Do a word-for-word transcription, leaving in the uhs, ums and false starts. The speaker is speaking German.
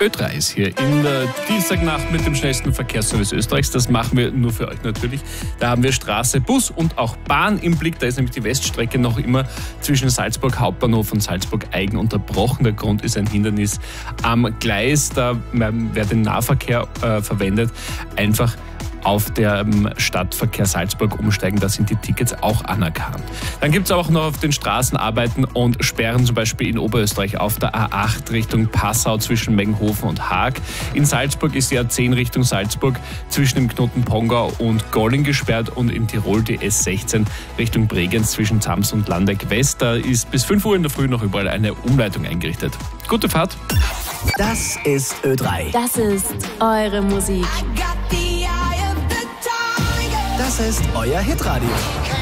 Ö drei ist hier in der Dienstagnacht mit dem schnellsten Verkehrsservice Österreichs. Das machen wir nur für euch natürlich. Da haben wir Straße, Bus und auch Bahn im Blick. Da ist nämlich die Weststrecke noch immer zwischen Salzburg Hauptbahnhof und Salzburg Eigen unterbrochen. Der Grund ist ein Hindernis am Gleis. Da wer den Nahverkehr äh, verwendet, einfach auf dem Stadtverkehr Salzburg umsteigen. Da sind die Tickets auch anerkannt. Dann gibt es auch noch auf den Straßen Arbeiten und Sperren, zum Beispiel in Oberösterreich auf der A acht Richtung Passau zwischen Meggenhofen und Haag. In Salzburg ist die A zehn Richtung Salzburg zwischen dem Knoten Pongau und Golling gesperrt und in Tirol die S sechzehn Richtung Bregenz zwischen Zams und Landeck West. Da ist bis fünf Uhr in der Früh noch überall eine Umleitung eingerichtet. Gute Fahrt. Das ist Ö drei. Das ist eure Musik. Das ist euer Hitradio.